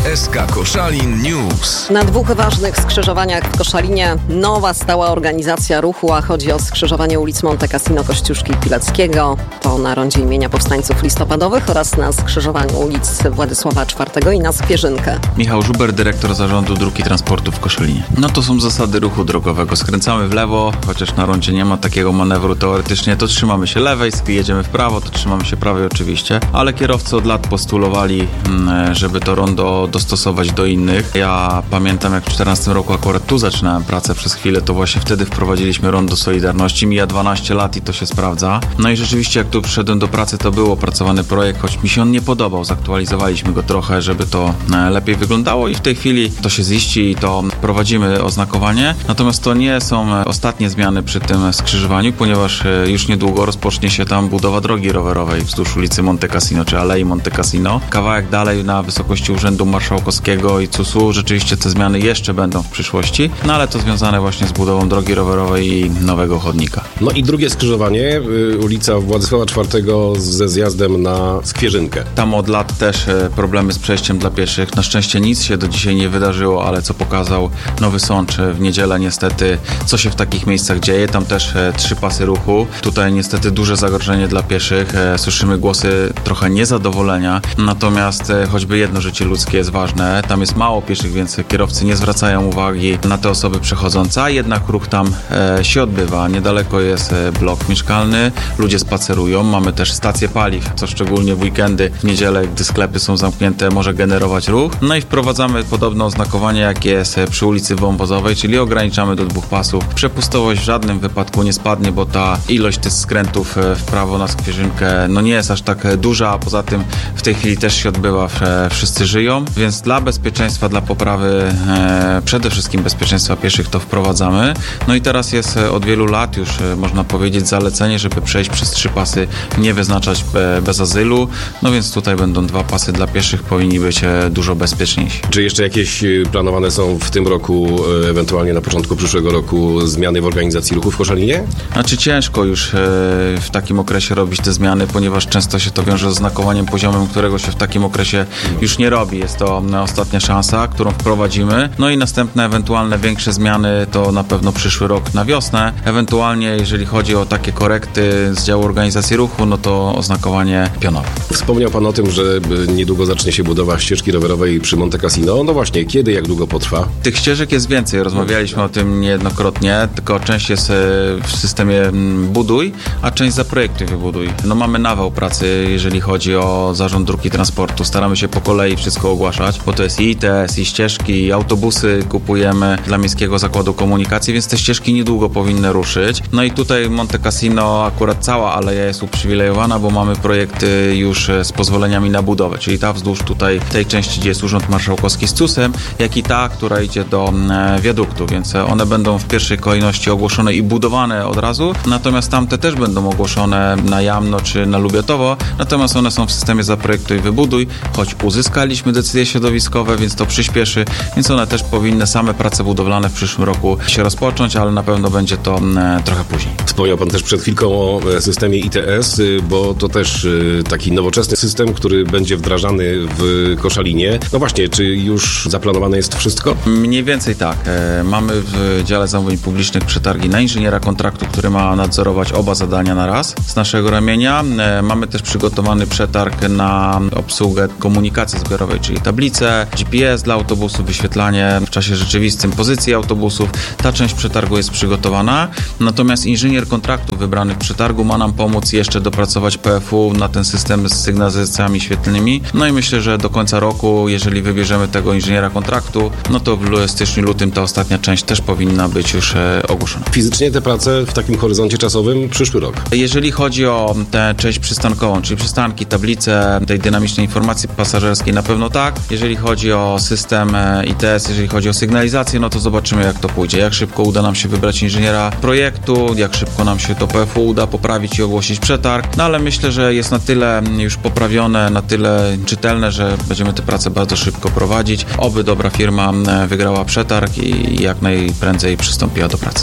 SK Koszalin News. Na 2 ważnych skrzyżowaniach w Koszalinie nowa stała organizacja ruchu, a chodzi o skrzyżowanie ulic Monte Cassino, Kościuszki i Pileckiego. To na rondzie imienia Powstańców Listopadowych oraz na skrzyżowaniu ulic Władysława IV i na Zwierzynkę. Michał Żuber, dyrektor Zarządu Dróg i Transportu w Koszalinie. No to są zasady ruchu drogowego. Skręcamy w lewo, chociaż na rondzie nie ma takiego manewru teoretycznie, to trzymamy się lewej, jedziemy w prawo, to trzymamy się prawej oczywiście, ale kierowcy od lat postulowali, żeby to rondo dostosować do innych. Ja pamiętam, jak w 2014 roku akurat tu zaczynałem pracę przez chwilę, to właśnie wtedy wprowadziliśmy rondo Solidarności. Mija 12 lat i to się sprawdza. No i rzeczywiście, jak tu przyszedłem do pracy, to był opracowany projekt, choć mi się on nie podobał. Zaktualizowaliśmy go trochę, żeby to lepiej wyglądało i w tej chwili to się ziści i to prowadzimy oznakowanie. Natomiast to nie są ostatnie zmiany przy tym skrzyżowaniu, ponieważ już niedługo rozpocznie się tam budowa drogi rowerowej wzdłuż ulicy Monte Cassino, czy Alei Monte Cassino. Kawałek dalej na wysokości Urzędu Marszałkowskiego i CUS-u rzeczywiście te zmiany jeszcze będą w przyszłości, no ale to związane właśnie z budową drogi rowerowej i nowego chodnika. No i drugie skrzyżowanie, ulica Władysława IV ze zjazdem na Zwierzynkę. Tam od lat też problemy z przejściem dla pieszych. Na szczęście nic się do dzisiaj nie wydarzyło, ale co pokazał Nowy Sącz w niedzielę niestety, co się w takich miejscach dzieje. Tam też 3 pasy ruchu. Tutaj niestety duże zagrożenie dla pieszych. Słyszymy głosy trochę niezadowolenia, natomiast choćby jedno życie ludzkie jest ważne. Tam jest mało pieszych, więc kierowcy nie zwracają uwagi na te osoby przechodzące, a jednak ruch tam się odbywa. Niedaleko jest blok mieszkalny, ludzie spacerują. Mamy też stację paliw, co szczególnie w weekendy, w niedzielę, gdy sklepy są zamknięte, może generować ruch. No i wprowadzamy podobne oznakowanie, jak jest przy ulicy Wąwozowej, czyli ograniczamy do 2 pasów. Przepustowość w żadnym wypadku nie spadnie, bo ta ilość tych skrętów w prawo na Zwierzynkę no nie jest aż tak duża, a poza tym w tej chwili też się odbywa, wszyscy żyją, więc dla bezpieczeństwa, dla poprawy przede wszystkim bezpieczeństwa pieszych to wprowadzamy. No i teraz jest od wielu lat już, można powiedzieć, zalecenie, żeby przejść przez 3 pasy, nie wyznaczać bez azylu, no więc tutaj będą 2 pasy dla pieszych, powinni być dużo bezpieczniejsi. Czy jeszcze jakieś planowane są w tym roku, ewentualnie na początku przyszłego roku, zmiany w organizacji ruchu w Koszalinie? Znaczy ciężko już w takim okresie robić te zmiany, ponieważ często się to wiąże z znakowaniem poziomem, którego się w takim okresie już nie robi. Jest to ostatnia szansa, którą wprowadzimy. No i następne ewentualne większe zmiany to na pewno przyszły rok na wiosnę. Ewentualnie, jeżeli chodzi o takie korekty z działu organizacji ruchu, no to oznakowanie pionowe. Wspomniał Pan o tym, że niedługo zacznie się budowa ścieżki rowerowej przy Monte Cassino. No właśnie, kiedy, jak długo potrwa? Tych ścieżek jest więcej, rozmawialiśmy o tym niejednokrotnie, tylko część jest w systemie buduj, a część zaprojektuj, wybuduj. No mamy nawał pracy, jeżeli chodzi o Zarząd Dróg i Transportu. Staramy się po kolei wszystko ogłaszać, bo to jest i ITS, i ścieżki, i autobusy kupujemy dla Miejskiego Zakładu Komunikacji, więc te ścieżki niedługo powinny ruszyć. No i tutaj Monte Cassino, akurat cała aleja jest uprzywilejowana, bo mamy projekty już z pozwoleniami na budowę, czyli ta wzdłuż tutaj tej części, gdzie jest Urząd Marszałkowski z CUS-em, jak i ta, która idzie do wiaduktu, więc one będą w pierwszej kolejności ogłoszone i budowane od razu, natomiast tamte też będą ogłoszone na Jamno czy na Lubiatowo, natomiast one są w systemie zaprojektuj i wybuduj, choć uzyskaliśmy decyzje środowiskowe, więc to przyspieszy, więc one też powinny same prace budowlane w przyszłym roku się rozpocząć, ale na pewno będzie to trochę później. Wspomniał Pan też przed chwilką o systemie ITS, bo to też taki nowoczesny system, który będzie wdrażany w Koszalinie. No właśnie, czy już zaplanowane jest wszystko? Mniej więcej tak. Mamy w dziale zamówień publicznych przetargi na inżyniera kontraktu, który ma nadzorować oba zadania na raz z naszego ramienia. Mamy też przygotowany przetarg na obsługę komunikacji zbiorowej, czyli tablice, GPS dla autobusów, wyświetlanie w czasie rzeczywistym pozycji autobusów. Ta część przetargu jest przygotowana, natomiast inżynier kontraktu wybrany w przetargu ma nam pomóc jeszcze dopracować PFU na ten system z sygnalizacjami świetlnymi. No i myślę, że do końca roku, jeżeli wybierzemy tego inżyniera kontraktu, no to w styczniu, lutym ta ostatnia część też powinna być już ogłoszona. Fizycznie te prace w takim horyzoncie czasowym przyszły rok. Jeżeli chodzi o tę część przystankową, czyli przystanki, tablice tej dynamicznej informacji pasażerskiej, na pewno tak. Jeżeli chodzi o system ITS, jeżeli chodzi o sygnalizację, no to zobaczymy, jak to pójdzie. Jak szybko uda nam się wybrać inżyniera projektu, jak szybko nam się to PFU uda poprawić i ogłosić przetarg. No ale myślę, że jest na tyle już poprawione, na tyle czytelne, że będziemy te prace bardzo szybko prowadzić. Oby dobra firma wygrała przetarg i jak najprędzej przystąpiła do pracy.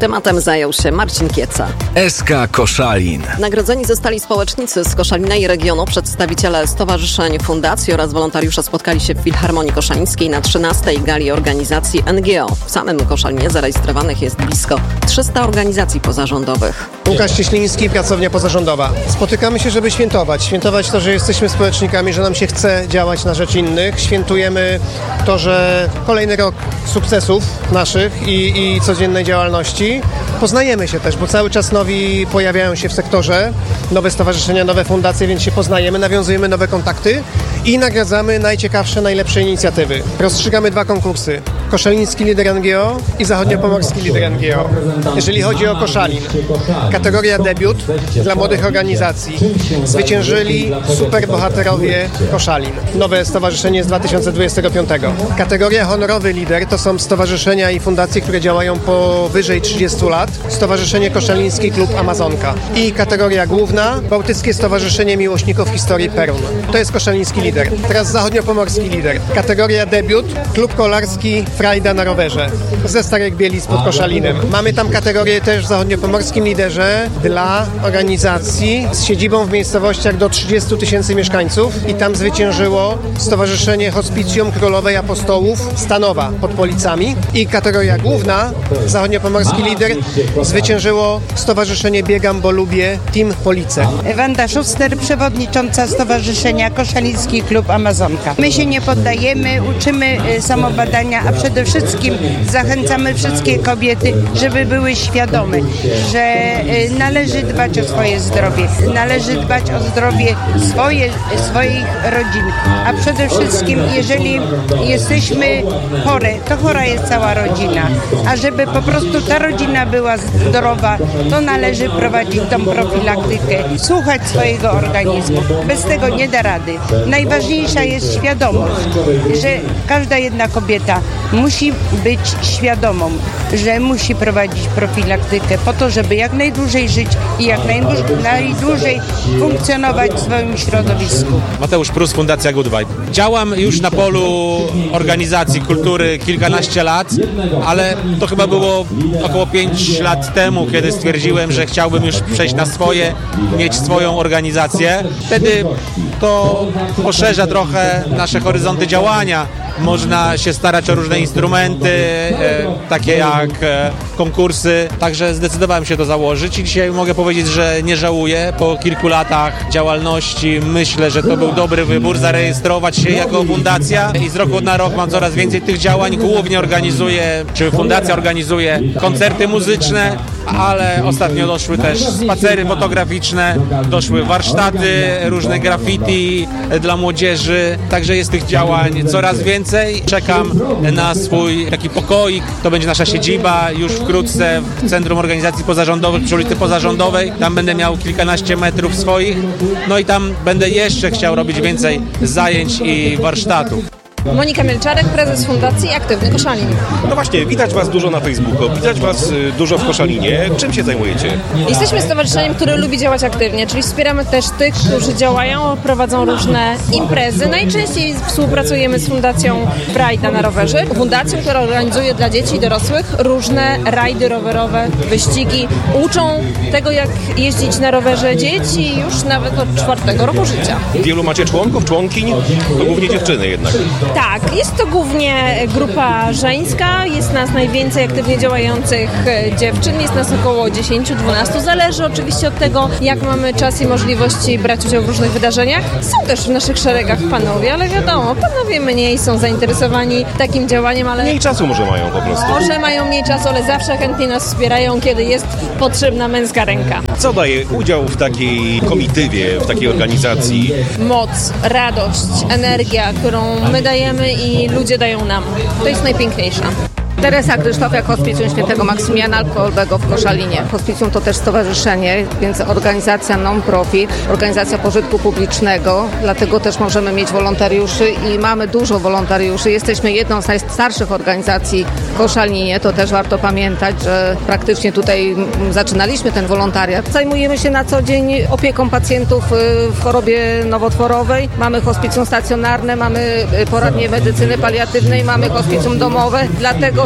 Tematem zajął się Marcin Kieca. SK Koszalin. Nagrodzeni zostali społecznicy z Koszalina i regionu, przedstawiciele stowarzyszeń, fundacji oraz wolontariusze spotkali się w Filharmonii Koszalińskiej na 13. gali organizacji NGO. W samym Koszalinie zarejestrowanych jest blisko 300 organizacji pozarządowych. Łukasz Cieśliński, pracownia pozarządowa. Spotykamy się, żeby świętować. Świętować to, że jesteśmy społecznikami, że nam się chce działać na rzecz innych. Świętujemy to, że kolejny rok sukcesów naszych i codziennej działalności. Poznajemy się też, bo cały czas nowi pojawiają się w sektorze, nowe stowarzyszenia, nowe fundacje, więc się poznajemy, nawiązujemy nowe kontakty i nagradzamy najciekawsze, najlepsze inicjatywy. Rozstrzygamy 2 konkursy. Koszaliński Lider NGO i Zachodniopomorski Lider NGO. Jeżeli chodzi o Koszalin, kategoria debiut dla młodych organizacji. Zwyciężyli superbohaterowie Koszalin. Nowe stowarzyszenie z 2025. Kategoria honorowy lider to są stowarzyszenia i fundacje, które działają powyżej 30 lat. Stowarzyszenie Koszaliński Klub Amazonka. I kategoria główna, Bałtyckie Stowarzyszenie Miłośników Historii Perun. To jest Koszaliński Lider. Teraz Zachodniopomorski Lider. Kategoria debiut, Klub Kolarski Frajda na rowerze ze Starych Bielic pod Koszalinem. Mamy tam kategorię też w Zachodniopomorskim Liderze dla organizacji z siedzibą w miejscowościach do 30 000 mieszkańców i tam zwyciężyło Stowarzyszenie Hospicjum Królowej Apostołów Stanowa pod Policami i kategoria główna, Zachodniopomorski Lider, zwyciężyło Stowarzyszenie Biegam, bo lubię Team Police. Wanda Szuster, przewodnicząca Stowarzyszenia Koszaliński Klub Amazonka. My się nie poddajemy, uczymy samobadania, a przede wszystkim zachęcamy wszystkie kobiety, żeby były świadome, że należy dbać o swoje zdrowie, należy dbać o zdrowie swoich rodzin, a przede wszystkim jeżeli jesteśmy chore, to chora jest cała rodzina, a żeby po prostu ta rodzina była zdrowa, to należy prowadzić tą profilaktykę, słuchać swojego organizmu. Bez tego nie da rady. Najważniejsza jest świadomość, że każda jedna kobieta musi być świadomą, że musi prowadzić profilaktykę po to, żeby jak najdłużej żyć i jak najdłużej funkcjonować w swoim środowisku. Mateusz Prus, Fundacja Good Vibe. Działam już na polu organizacji kultury kilkanaście lat, ale to chyba było około 5 lat temu, kiedy stwierdziłem, że chciałbym już przejść na swoje, mieć swoją organizację. Wtedy to poszerza trochę nasze horyzonty działania. Można się starać o różne instrumenty, takie jak konkursy, także zdecydowałem się to założyć i dzisiaj mogę powiedzieć, że nie żałuję. Po kilku latach działalności myślę, że to był dobry wybór, zarejestrować się jako fundacja i z roku na rok mam coraz więcej tych działań. Głównie fundacja organizuje koncerty muzyczne, ale ostatnio doszły też spacery fotograficzne, doszły warsztaty, różne graffiti dla młodzieży, także jest tych działań coraz więcej. Czekam na swój taki pokoik, to będzie nasza siedziba już wkrótce w Centrum Organizacji Pozarządowych przy ulicy Pozarządowej. Tam będę miał kilkanaście metrów swoich, no i tam będę jeszcze chciał robić więcej zajęć i warsztatów. Monika Mielczarek, prezes Fundacji Aktywny Koszalin. No właśnie, widać Was dużo na Facebooku, widać Was dużo w Koszalinie. Czym się zajmujecie? Jesteśmy stowarzyszeniem, które lubi działać aktywnie, czyli wspieramy też tych, którzy działają, prowadzą różne imprezy. Najczęściej współpracujemy z Fundacją Frajda na rowerze, fundacją, która organizuje dla dzieci i dorosłych różne rajdy rowerowe, wyścigi. Uczą tego, jak jeździć na rowerze dzieci już nawet od 4 roku życia. Wielu macie członków, członkiń? To głównie dziewczyny jednak. Tak, jest to głównie grupa żeńska, jest nas najwięcej aktywnie działających dziewczyn, jest nas około 10-12, zależy oczywiście od tego, jak mamy czas i możliwości brać udział w różnych wydarzeniach. Są też w naszych szeregach panowie, ale wiadomo, panowie mniej są zainteresowani takim działaniem, ale... Mniej czasu może mają po prostu. Może mają mniej czasu, ale zawsze chętnie nas wspierają, kiedy jest potrzebna męska ręka. Co daje udział w takiej komitywie, w takiej organizacji? Moc, radość, energia, którą my dajemy i ludzie dają nam. To jest najpiękniejsze. Teresa Krzysztofiak, Hospicjum Świętego Maksymiliana Kolbego w Koszalinie. Hospicjum to też stowarzyszenie, więc organizacja non-profit, organizacja pożytku publicznego, dlatego też możemy mieć wolontariuszy i mamy dużo wolontariuszy. Jesteśmy jedną z najstarszych organizacji w Koszalinie, to też warto pamiętać, że praktycznie tutaj zaczynaliśmy ten wolontariat. Zajmujemy się na co dzień opieką pacjentów w chorobie nowotworowej. Mamy hospicjum stacjonarne, mamy poradnie medycyny paliatywnej, mamy hospicjum domowe, dlatego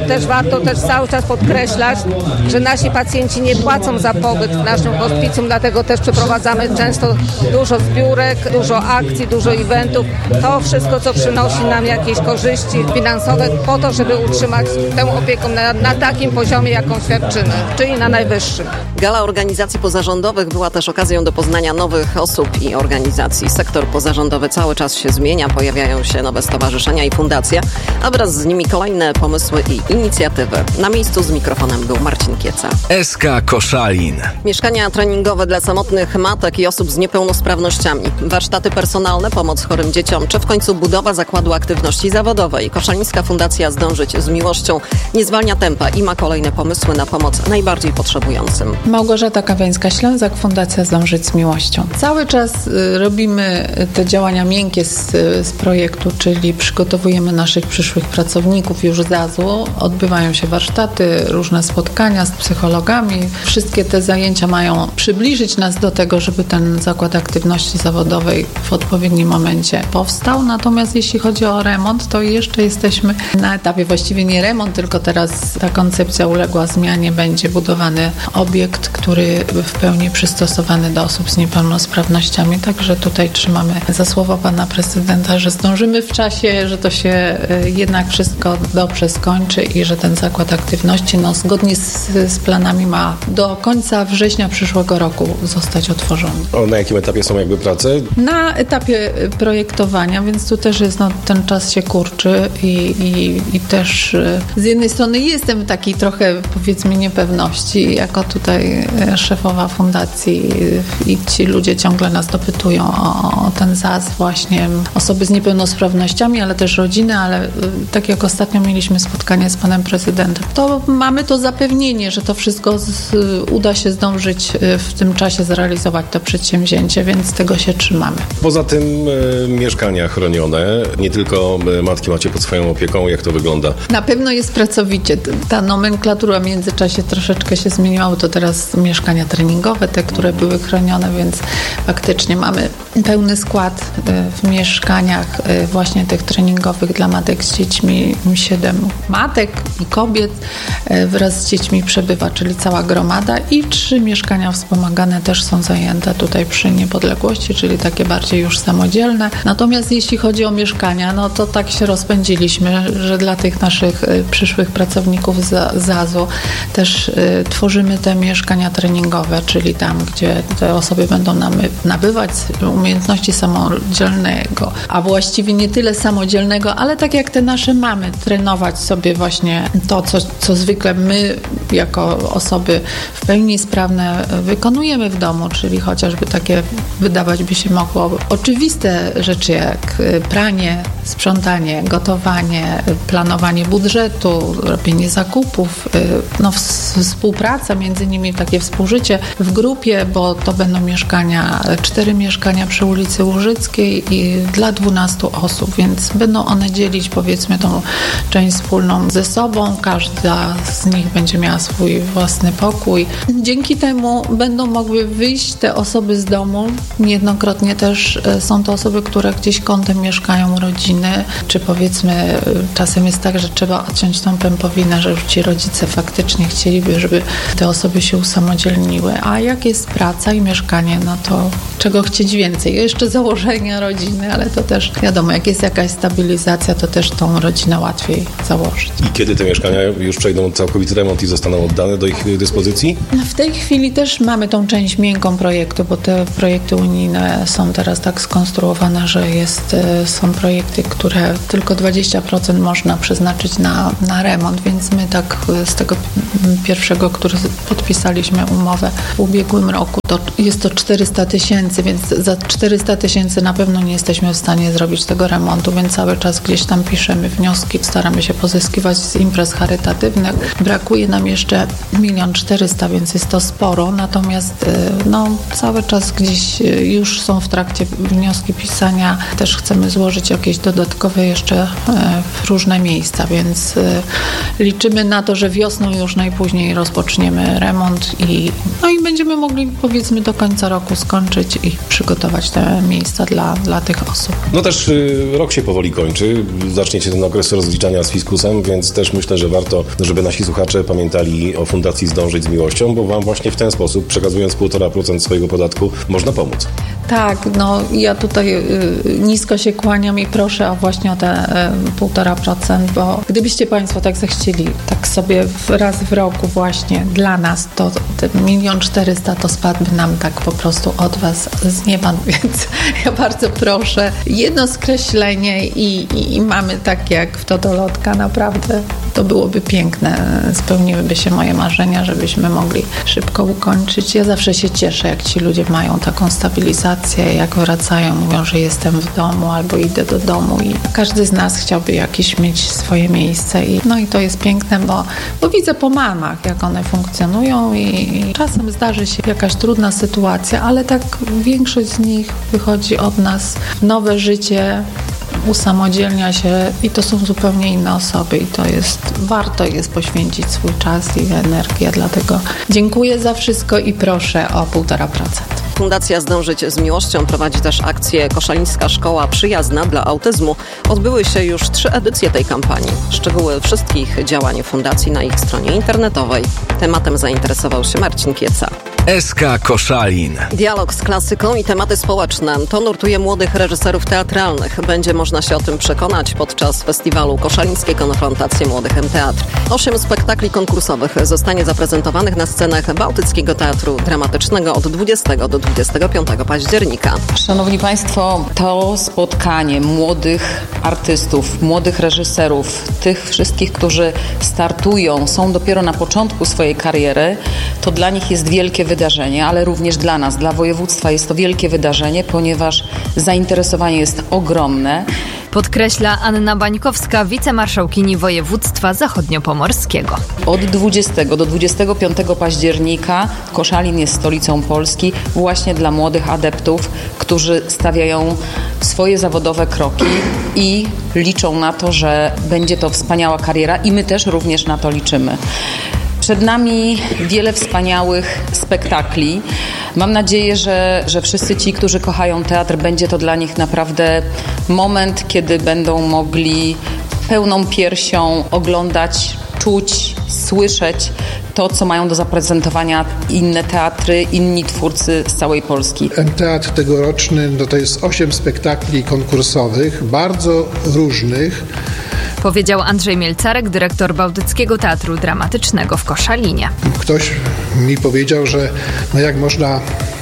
też warto cały czas podkreślać, że nasi pacjenci nie płacą za pobyt w naszym hospicjum, dlatego też przeprowadzamy często dużo zbiórek, dużo akcji, dużo eventów. To wszystko, co przynosi nam jakieś korzyści finansowe po to, żeby utrzymać tę opiekę na takim poziomie, jaką świadczymy, czyli na najwyższym. Gala organizacji pozarządowych była też okazją do poznania nowych osób i organizacji. Sektor pozarządowy cały czas się zmienia, pojawiają się nowe stowarzyszenia i fundacje, a wraz z nimi kolejne pomysły i inicjatywy. Na miejscu z mikrofonem był Marcin Kieca. SK Koszalin. Mieszkania treningowe dla samotnych matek i osób z niepełnosprawnościami, warsztaty personalne, pomoc chorym dzieciom, czy w końcu budowa zakładu aktywności zawodowej. Koszalińska Fundacja Zdążyć z Miłością nie zwalnia tempa i ma kolejne pomysły na pomoc najbardziej potrzebującym. Małgorzata Kawiańska-Ślęzak, Fundacja Zdążyć z Miłością. Cały czas robimy te działania miękkie z projektu, czyli przygotowujemy naszych przyszłych pracowników już z ZAZ-u. Odbywają się warsztaty, różne spotkania z psychologami. Wszystkie te zajęcia mają przybliżyć nas do tego, żeby ten zakład aktywności zawodowej w odpowiednim momencie powstał. Natomiast jeśli chodzi o remont, to jeszcze jesteśmy na etapie, właściwie nie remont, tylko teraz ta koncepcja uległa zmianie. Będzie budowany obiekt, który w pełni przystosowany do osób z niepełnosprawnościami. Także tutaj trzymamy za słowo pana prezydenta, że zdążymy w czasie, że to się jednak wszystko dobrze skończy i że ten zakład aktywności zgodnie z planami ma do końca września przyszłego roku zostać otworzony. Na jakim etapie są jakby prace? Na etapie projektowania, więc tu też jest, ten czas się kurczy i też z jednej strony jestem w takiej trochę, powiedzmy, niepewności jako tutaj szefowa fundacji i ci ludzie ciągle nas dopytują o ten ZAZ, właśnie osoby z niepełnosprawnościami, ale też rodziny, ale tak jak ostatnio mieliśmy spotkanie z panem prezydentem, to mamy to zapewnienie, że to wszystko uda się zdążyć w tym czasie zrealizować to przedsięwzięcie, więc tego się trzymamy. Poza tym mieszkania chronione, nie tylko matki macie pod swoją opieką, jak to wygląda? Na pewno jest pracowicie. Ta nomenklatura w międzyczasie troszeczkę się zmieniła, bo to teraz mieszkania treningowe, te, które były chronione, więc faktycznie mamy pełny skład w mieszkaniach właśnie tych treningowych dla matek z dziećmi. 7 matek i kobiet wraz z dziećmi przebywa, czyli cała gromada, i 3 mieszkania wspomagane też są zajęte tutaj przy Niepodległości, czyli takie bardziej już samodzielne. Natomiast jeśli chodzi o mieszkania, to tak się rozpędziliśmy, że dla tych naszych przyszłych pracowników z ZAZ-u też tworzymy te mieszkania treningowe, czyli tam, gdzie te osoby będą nabywać umiejętności samodzielnego, a właściwie nie tyle samodzielnego, ale tak jak te nasze mamy, trenować sobie właśnie to, co zwykle my jako osoby w pełni sprawne wykonujemy w domu, czyli chociażby takie, wydawać by się mogło, oczywiste rzeczy jak pranie, sprzątanie, gotowanie, planowanie budżetu, robienie zakupów, współpraca między nimi, takie współżycie w grupie, bo to będą 4 mieszkania przy ulicy Łużyckiej i dla 12 osób, więc będą one dzielić, powiedzmy, tą część wspólną ze sobą. Każda z nich będzie miała swój własny pokój. Dzięki temu będą mogły wyjść te osoby z domu. Niejednokrotnie też są to osoby, które gdzieś kątem mieszkają rodziny, czy powiedzmy czasem jest tak, że trzeba odciąć tą pępowinę, że już ci rodzice faktycznie chcieliby, żeby te osoby się usamodzielniły. A jak jest praca i mieszkanie, to czego chcieć więcej? Jeszcze założenia rodziny, ale to też wiadomo, jak jest jakaś stabilizacja, to też tą rodzinę łatwiej założyć. I kiedy te mieszkania już przejdą całkowity remont i zostaną oddane do ich dyspozycji? W tej chwili też mamy tą część miękką projektu, bo te projekty unijne są teraz tak skonstruowane, że są projekty, które tylko 20% można przeznaczyć na remont, więc my tak z tego pierwszego, który podpisaliśmy umowę w ubiegłym roku, to jest to 400 000, więc za 400 000 na pewno nie jesteśmy w stanie zrobić tego remontu, więc cały czas gdzieś tam piszemy wnioski, staramy się pozyskiwać z imprez charytatywnych. Brakuje nam jeszcze 1 400 000, więc jest to sporo, natomiast cały czas gdzieś już są w trakcie wnioski pisania. Też chcemy złożyć jakieś dodatkowe jeszcze w różne miejsca, więc liczymy na to, że wiosną już najpóźniej rozpoczniemy remont i będziemy mogli, powiedzmy, do końca roku skończyć i przygotować budować te miejsca dla tych osób. No też rok się powoli kończy, zaczniecie ten okres rozliczania z fiskusem, więc też myślę, że warto, żeby nasi słuchacze pamiętali o Fundacji Zdążyć z Miłością, bo wam właśnie w ten sposób, przekazując 1,5% swojego podatku, można pomóc. Tak, no ja tutaj nisko się kłaniam i proszę właśnie o te 1,5%, bo gdybyście Państwo tak zechcieli, tak sobie raz w roku właśnie dla nas, to ten 1 400 000 to spadłby nam tak po prostu od Was z nieba, więc ja bardzo proszę, jedno skreślenie i mamy tak jak w Totolotka, naprawdę to byłoby piękne, spełniłyby się moje marzenia, żebyśmy mogli szybko ukończyć. Ja zawsze się cieszę, jak ci ludzie mają taką stabilizację, jak wracają, mówią, że jestem w domu albo idę do domu i każdy z nas chciałby jakieś mieć swoje miejsce i to jest piękne, bo widzę po mamach, jak one funkcjonują i czasem zdarzy się jakaś trudna sytuacja, ale tak większość z nich wychodzi od nas w nowe życie, usamodzielnia się i to są zupełnie inne osoby i warto jest poświęcić swój czas i energię, dlatego dziękuję za wszystko i proszę o 1,5%. Fundacja Zdążyć z Miłością prowadzi też akcję Koszalińska Szkoła Przyjazna dla Autyzmu. Odbyły się już 3 edycje tej kampanii. Szczegóły wszystkich działań fundacji na ich stronie internetowej. Tematem zainteresował się Marcin Kieca. SK Koszalin. Dialog z klasyką i tematy społeczne. To nurtuje młodych reżyserów teatralnych. Będzie można się o tym przekonać podczas festiwalu Koszalińskie Konfrontacje Młodych M-Teatr. 8 spektakli konkursowych zostanie zaprezentowanych na scenach Bałtyckiego Teatru Dramatycznego od 20 do 25 października. Szanowni Państwo, to spotkanie młodych artystów, młodych reżyserów, tych wszystkich, którzy startują, są dopiero na początku swojej kariery, to dla nich jest wielkie wydarzenie, ale również dla nas, dla województwa jest to wielkie wydarzenie, ponieważ zainteresowanie jest ogromne. Podkreśla Anna Bańkowska, wicemarszałkini województwa zachodniopomorskiego. Od 20 do 25 października Koszalin jest stolicą Polski właśnie dla młodych adeptów, którzy stawiają swoje zawodowe kroki i liczą na to, że będzie to wspaniała kariera i my też również na to liczymy. Przed nami wiele wspaniałych spektakli. Mam nadzieję, że wszyscy ci, którzy kochają teatr, będzie to dla nich naprawdę moment, kiedy będą mogli pełną piersią oglądać, czuć, słyszeć to, co mają do zaprezentowania inne teatry, inni twórcy z całej Polski. M-Teatr tegoroczny to jest 8 spektakli konkursowych, bardzo różnych. Powiedział Andrzej Mielcarek, dyrektor Bałtyckiego Teatru Dramatycznego w Koszalinie. Ktoś mi powiedział, że jak można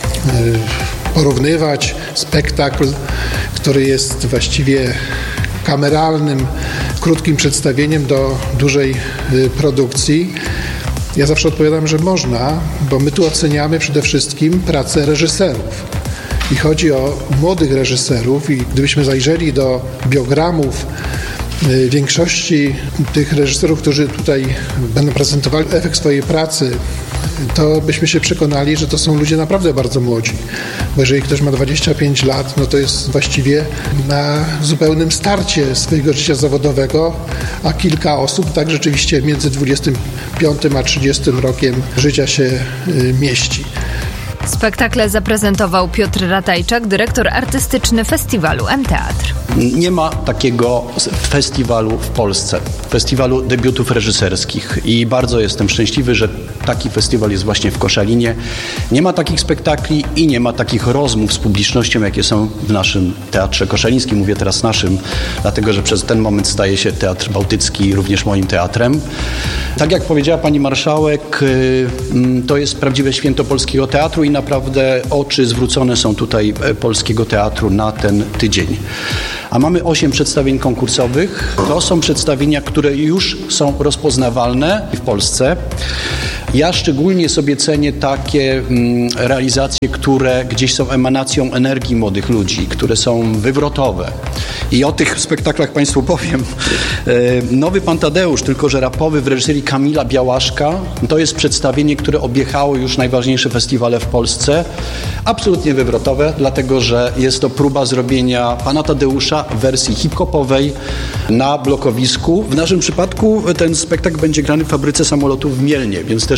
porównywać spektakl, który jest właściwie kameralnym, krótkim przedstawieniem do dużej produkcji. Ja zawsze odpowiadam, że można, bo my tu oceniamy przede wszystkim pracę reżyserów. I chodzi o młodych reżyserów i gdybyśmy zajrzeli do biogramów większości tych reżyserów, którzy tutaj będą prezentowali efekt swojej pracy, to byśmy się przekonali, że to są ludzie naprawdę bardzo młodzi. Bo jeżeli ktoś ma 25 lat, no to jest właściwie na zupełnym starcie swojego życia zawodowego, a kilka osób tak rzeczywiście między 25 a 30 rokiem życia się mieści. Spektakle zaprezentował Piotr Ratajczak, dyrektor artystyczny festiwalu M-Teatr. Nie ma takiego festiwalu w Polsce, festiwalu debiutów reżyserskich i bardzo jestem szczęśliwy, że taki festiwal jest właśnie w Koszalinie. Nie ma takich spektakli i nie ma takich rozmów z publicznością, jakie są w naszym Teatrze Koszalińskim. Mówię teraz naszym, dlatego że przez ten moment staje się Teatr Bałtycki również moim teatrem. Tak jak powiedziała pani marszałek, to jest prawdziwe święto polskiego teatru i naprawdę oczy zwrócone są tutaj polskiego teatru na ten tydzień. A mamy 8 przedstawień konkursowych. To są przedstawienia, które już są rozpoznawalne w Polsce. Ja szczególnie sobie cenię takie realizacje, które gdzieś są emanacją energii młodych ludzi, które są wywrotowe. I o tych spektaklach Państwu powiem. Nowy Pan Tadeusz, tylko że rapowy w reżyserii Kamila Białaszka. To jest przedstawienie, które objechało już najważniejsze festiwale w Polsce. Absolutnie wywrotowe, dlatego że jest to próba zrobienia Pana Tadeusza w wersji hip-hopowej na blokowisku. W naszym przypadku ten spektakl będzie grany w Fabryce Samolotów w Mielnie, więc też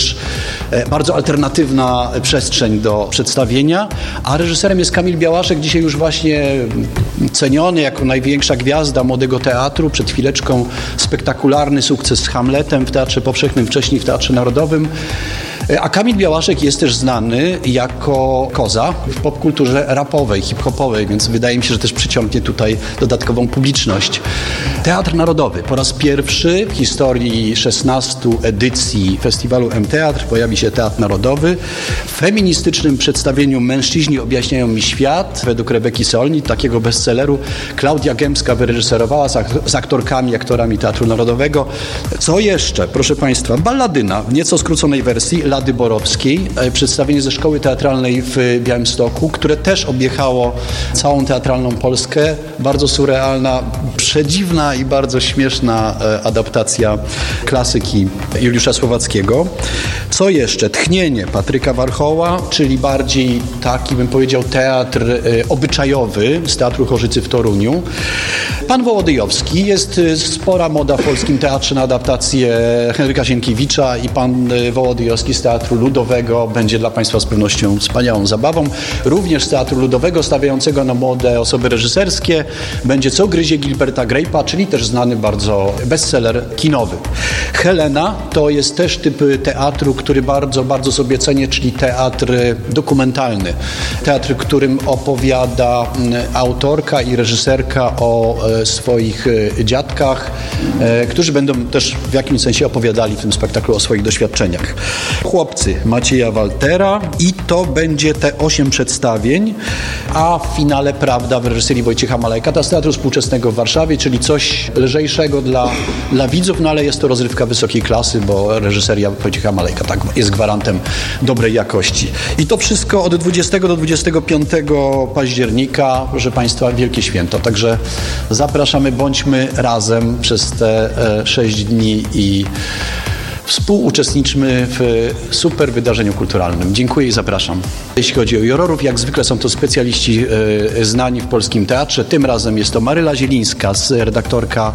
też bardzo alternatywna przestrzeń do przedstawienia, a reżyserem jest Kamil Białaszek, dzisiaj już właśnie ceniony jako największa gwiazda młodego teatru. Przed chwileczką spektakularny sukces z Hamletem w Teatrze Powszechnym, wcześniej w Teatrze Narodowym. A Kamil Białaszek jest też znany jako koza w popkulturze rapowej, hip-hopowej, więc wydaje mi się, że też przyciągnie tutaj dodatkową publiczność. Teatr Narodowy. Po raz pierwszy w historii 16 edycji festiwalu M-Teatr pojawi się Teatr Narodowy. W feministycznym przedstawieniu Mężczyźni objaśniają mi świat według Rebeki Solnit, takiego bestselleru, Klaudia Gębska wyreżyserowała z aktorami Teatru Narodowego. Co jeszcze? Proszę Państwa, balladyna w nieco skróconej wersji Lady Borowskiej, przedstawienie ze Szkoły Teatralnej w Białymstoku, które też objechało całą teatralną Polskę. Bardzo surrealna, przedziwna i bardzo śmieszna adaptacja klasyki Juliusza Słowackiego. Co jeszcze? Tchnienie Patryka Warchoła, czyli bardziej taki, bym powiedział, teatr obyczajowy z Teatru Chorzycy w Toruniu. Pan Wołodyjowski. Jest spora moda w polskim teatrze na adaptację Henryka Sienkiewicza i pan Wołodyjowski z Teatru Ludowego będzie dla Państwa z pewnością wspaniałą zabawą. Również z Teatru Ludowego stawiającego na młode osoby reżyserskie będzie Co gryzie Gilberta Grape'a, czyli też znany bardzo bestseller kinowy. Helena to jest też typ teatru, który bardzo, bardzo sobie cenię, czyli teatr dokumentalny. Teatr, w którym opowiada autorka i reżyserka o swoich dziadkach, którzy będą też w jakimś sensie opowiadali w tym spektaklu o swoich doświadczeniach. Chłopcy Macieja Waltera i to będzie te 8 przedstawień, a w finale Prawda w reżyserii Wojciecha Malejka z Teatru Współczesnego w Warszawie, czyli coś lżejszego dla widzów, no ale jest to rozrywka wysokiej klasy, bo reżyseria Wojciecha Malejka tak jest gwarantem dobrej jakości. I to wszystko od 20 do 25 października, proszę Państwa, wielkie święto. Także zapraszamy, bądźmy razem przez te 6 dni i współuczestniczmy w super wydarzeniu kulturalnym. Dziękuję i zapraszam. Jeśli chodzi o jurorów, jak zwykle są to specjaliści znani w polskim teatrze. Tym razem jest to Maryla Zielińska, redaktorka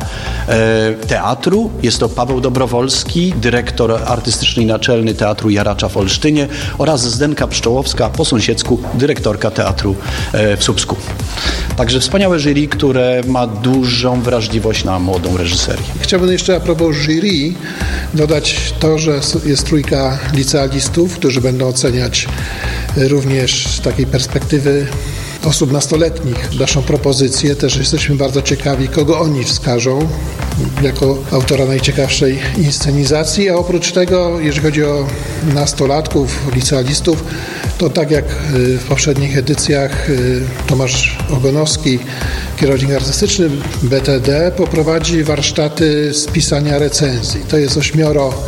teatru. Jest to Paweł Dobrowolski, dyrektor artystyczny i naczelny Teatru Jaracza w Olsztynie oraz Zdenka Pszczołowska, po sąsiedzku dyrektorka teatru w Słupsku. Także wspaniałe jury, które ma dużą wrażliwość na młodą reżyserię. Chciałbym jeszcze a propos jury dodać to, że jest trójka licealistów, którzy będą oceniać również z takiej perspektywy osób nastoletnich naszą propozycję. Też jesteśmy bardzo ciekawi, kogo oni wskażą jako autora najciekawszej inscenizacji, a oprócz tego, jeżeli chodzi o nastolatków, licealistów, to tak jak w poprzednich edycjach Tomasz Ogonowski, kierownik artystyczny BTD, poprowadzi warsztaty z pisania recenzji. To jest 8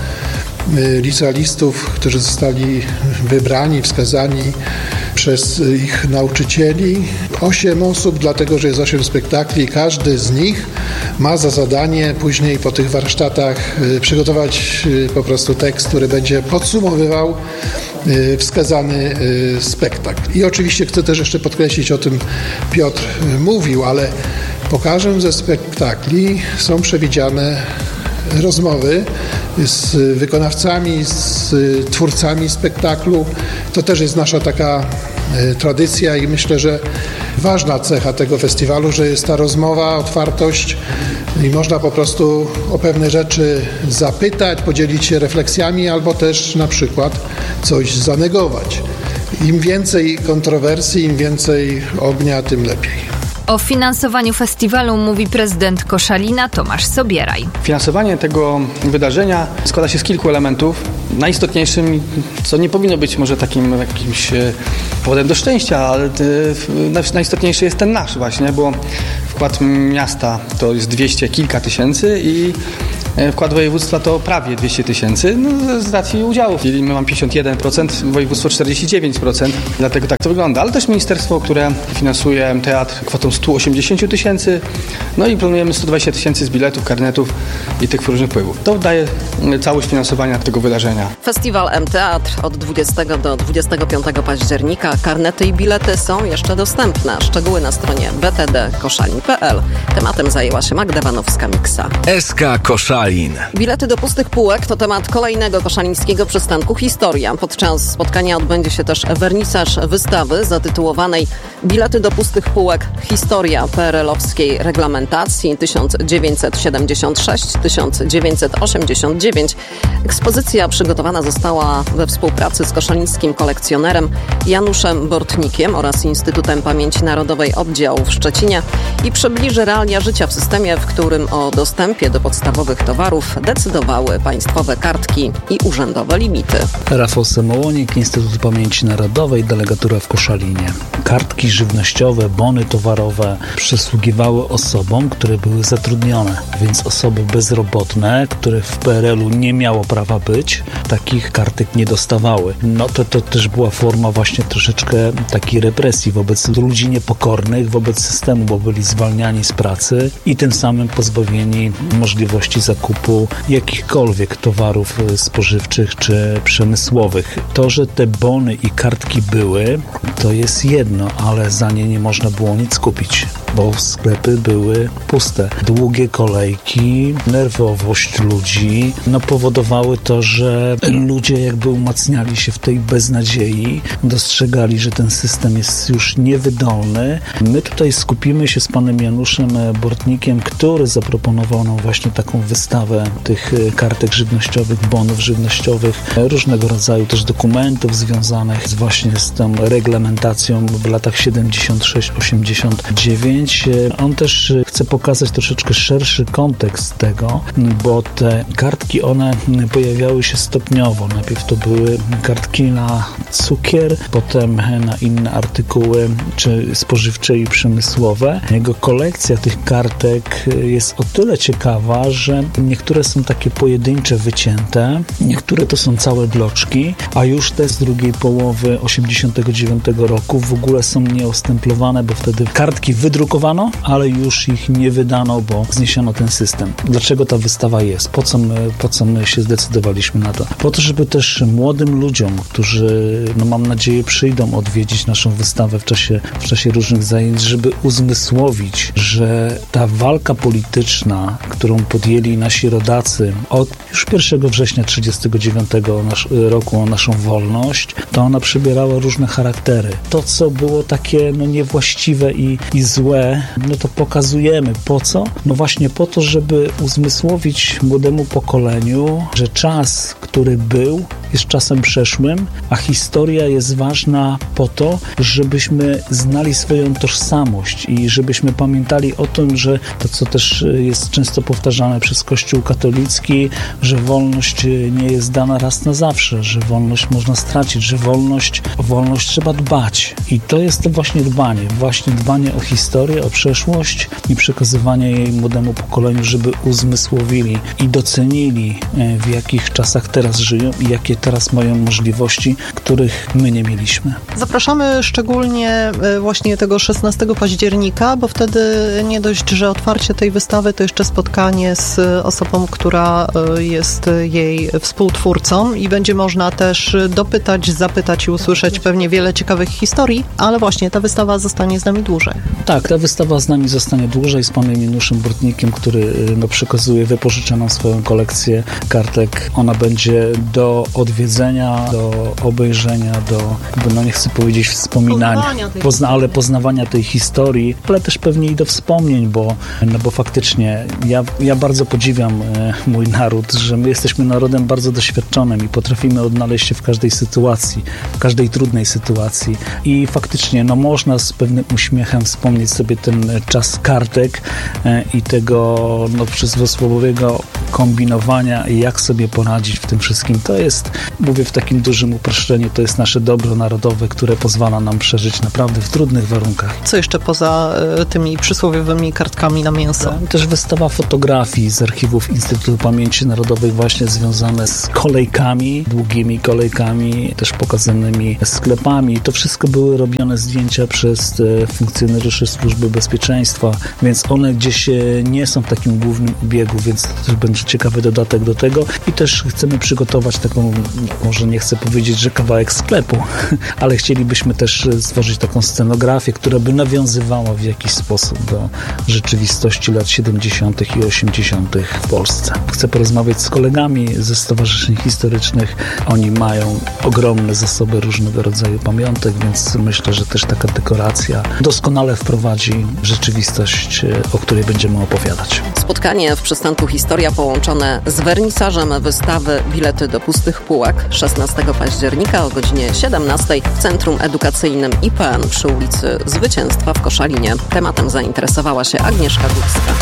licealistów, którzy zostali wybrani, wskazani przez ich nauczycieli. 8 osób, dlatego że jest 8 spektakli. Każdy z nich ma za zadanie później po tych warsztatach przygotować po prostu tekst, który będzie podsumowywał wskazany spektakl. I oczywiście chcę też jeszcze podkreślić, o tym Piotr mówił, ale po każdym ze spektakli są przewidziane rozmowy z wykonawcami, z twórcami spektaklu. To też jest nasza taka tradycja i myślę, że ważna cecha tego festiwalu, że jest ta rozmowa, otwartość i można po prostu o pewne rzeczy zapytać, podzielić się refleksjami albo też na przykład coś zanegować. Im więcej kontrowersji, im więcej ognia, tym lepiej. O finansowaniu festiwalu mówi prezydent Koszalina Tomasz Sobieraj. Finansowanie tego wydarzenia składa się z kilku elementów. Najistotniejszym, co nie powinno być może takim jakimś powodem do szczęścia, ale najistotniejszy jest ten nasz właśnie, bo wkład miasta to jest 200 kilka tysięcy i wkład województwa to prawie 200 tysięcy z racji udziałów. My mamy 51%, województwo 49%, dlatego tak to wygląda. Ale też ministerstwo, które finansuje teatr kwotą 180 tysięcy, no i planujemy 120 tysięcy z biletów, karnetów i tych różnych wpływów. To daje całość finansowania tego wydarzenia. Festiwal M-Teatr od 20 do 25 października. Karnety i bilety są jeszcze dostępne. Szczegóły na stronie btdkoszalin.pl. Tematem zajęła się Magda Wanowska-Miksa. SK Koszalin. Koszalin. Bilety do pustych półek to temat kolejnego koszalińskiego przystanku Historia. Podczas spotkania odbędzie się też wernisaż wystawy zatytułowanej Bilety do pustych półek. Historia PRL-owskiej reglamentacji 1976-1989. Ekspozycja przygotowana została we współpracy z koszalińskim kolekcjonerem Januszem Bortnikiem oraz Instytutem Pamięci Narodowej Oddział w Szczecinie i przybliży realia życia w systemie, w którym o dostępie do podstawowych towarów decydowały państwowe kartki i urzędowe limity. Rafał Samołonik, Instytut Pamięci Narodowej, delegatura w Koszalinie. Kartki żywnościowe, bony towarowe przysługiwały osobom, które były zatrudnione, więc osoby bezrobotne, które w PRL-u nie miało prawa być, takich kartek nie dostawały. No to też była forma właśnie troszeczkę takiej represji wobec ludzi niepokornych, wobec systemu, bo byli zwalniani z pracy i tym samym pozbawieni możliwości zakupu jakichkolwiek towarów spożywczych czy przemysłowych. To, że te bony i kartki były, to jest jedno, ale za nie nie można było nic kupić, bo sklepy były puste. Długie kolejki, nerwowość ludzi powodowały to, że ludzie jakby umacniali się w tej beznadziei, dostrzegali, że ten system jest już niewydolny. My tutaj skupimy się z panem Januszem Bortnikiem, który zaproponował nam właśnie taką wystawę tych kartek żywnościowych, bonów żywnościowych, różnego rodzaju też dokumentów związanych właśnie z tą reglamentacją w latach 76-89. On też chce pokazać troszeczkę szerszy kontekst tego, bo te kartki, one pojawiały się stopniowo. Najpierw to były kartki na cukier, potem na inne artykuły, czy spożywcze i przemysłowe. Jego kolekcja tych kartek jest o tyle ciekawa, że niektóre są takie pojedyncze, wycięte, niektóre to są całe bloczki, a już te z drugiej połowy 89 roku w ogóle są nieostemplowane, bo wtedy kartki wydrukowano, ale już ich nie wydano, bo zniesiono ten system. Dlaczego ta wystawa jest? Po co my się zdecydowaliśmy na to? Po to, żeby też młodym ludziom, którzy, mam nadzieję, przyjdą odwiedzić naszą wystawę w czasie różnych zajęć, żeby uzmysłowić, że ta walka polityczna, którą podjęli nasi rodacy od już 1 września 1939 roku o naszą wolność, to ona przybierała różne charaktery. To, co było takie niewłaściwe i złe, to pokazujemy. Po co? Właśnie po to, żeby uzmysłowić młodemu pokoleniu, że czas, który był, jest czasem przeszłym, a historia jest ważna po to, żebyśmy znali swoją tożsamość i żebyśmy pamiętali o tym, że to, co też jest często powtarzane przez Kościół katolicki, że wolność nie jest dana raz na zawsze, że wolność można stracić, że o wolność trzeba dbać. I to jest to właśnie dbanie o historię, o przeszłość i przekazywanie jej młodemu pokoleniu, żeby uzmysłowili i docenili, w jakich czasach teraz żyją i jakie teraz mają możliwości, których my nie mieliśmy. Zapraszamy szczególnie właśnie tego 16 października, bo wtedy nie dość, że otwarcie tej wystawy, to jeszcze spotkanie z osobą, która jest jej współtwórcą i będzie można też dopytać, zapytać i usłyszeć pewnie wiele ciekawych historii, ale właśnie ta wystawa zostanie z nami dłużej. Tak, ta wystawa z nami zostanie dłużej z panem Januszem Bortnikiem, który przekazuje wypożyczoną swoją kolekcję kartek. Ona będzie do odwiedzenia, do obejrzenia, do, nie chcę powiedzieć wspominania, ale poznawania tej historii, ale też pewnie i do wspomnień, bo faktycznie ja bardzo podziwiam mój naród, że my jesteśmy narodem bardzo doświadczonym i potrafimy odnaleźć się w każdej sytuacji, w każdej trudnej sytuacji i faktycznie można z pewnym uśmiechem wspomnieć sobie ten czas kartek i tego przysłowiowego kombinowania i jak sobie poradzić w tym wszystkim. To jest, mówię w takim dużym uproszczeniu, to jest nasze dobro narodowe, które pozwala nam przeżyć naprawdę w trudnych warunkach. Co jeszcze poza tymi przysłowiowymi kartkami na mięso? Też wystawa fotografii z archiwów Instytutu Pamięci Narodowej właśnie związane z kolejkami, długimi kolejkami, też pokazanymi sklepami. To wszystko były robione zdjęcia przez funkcjonariuszy Służby Bezpieczeństwa, więc one gdzieś nie są w takim głównym obiegu, więc to też będzie ciekawy dodatek do tego i też chcemy przygotować taką może nie chcę powiedzieć, że kawałek sklepu, ale chcielibyśmy też stworzyć taką scenografię, która by nawiązywała w jakiś sposób do rzeczywistości lat 70. i 80. w Polsce. Chcę porozmawiać z kolegami ze stowarzyszeń historycznych. Oni mają ogromne zasoby różnego rodzaju pamiątek, więc myślę, że też taka dekoracja doskonale wprowadzi rzeczywistość, o której będziemy opowiadać. Spotkanie w przystanku Historia połączone z wernisażem wystawy Bilety do pustych półek 16 października o godzinie 17 w Centrum Edukacyjnym IPN przy ulicy Zwycięstwa w Koszalinie. Tematem zainteresowała się Agnieszka Górska.